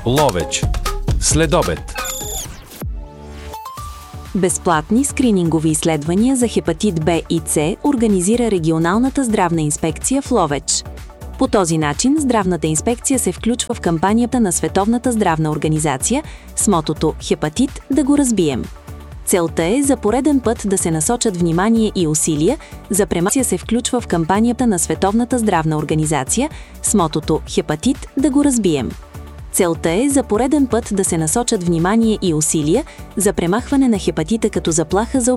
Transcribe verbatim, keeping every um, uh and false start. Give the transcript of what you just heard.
Ловеч. Следобед. Безплатни скринингови изследвания за хепатит Б и С организира регионалната здравна инспекция в Ловеч. По този начин здравната инспекция се включва в кампанията на Световната здравна организация с мотото «Хепатит – да го разбием». Целта е за пореден път да се насочат внимание и усилия за премахване се включва в кампанията на Световната здравна организация с мотото «Хепатит – да го разбием». Целта е за пореден път да се насочат внимание и усилия за премахване на хепатита като заплаха за